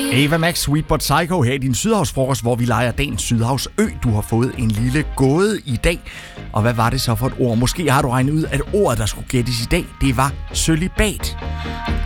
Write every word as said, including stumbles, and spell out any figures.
Ava Max, Sweet But Psycho her i din Sydhavsfrokost, hvor vi leger dagens Sydhavsø. Du har fået en lille gåde i dag. Og hvad var det så for et ord? Måske har du regnet ud, at ordet, der skulle gættes i dag, det var sølibat.